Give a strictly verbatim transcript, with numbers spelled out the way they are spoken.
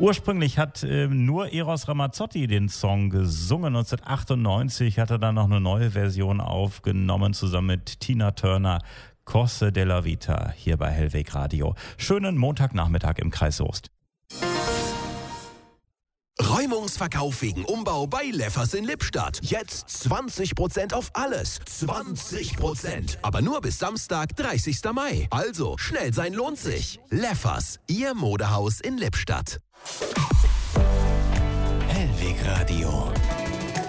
Ursprünglich hat äh, nur Eros Ramazzotti den Song gesungen. neunzehnhundertachtundneunzig hat er dann noch eine neue Version aufgenommen, zusammen mit Tina Turner. Corse della Vita hier bei Hellweg Radio. Schönen Montagnachmittag im Kreis Soest. Räumungsverkauf wegen Umbau bei Leffers in Lippstadt. Jetzt zwanzig Prozent auf alles. zwanzig Prozent. Aber nur bis Samstag, dreißigsten Mai. Also, schnell sein lohnt sich. Leffers, Ihr Modehaus in Lippstadt. Hellweg Radio.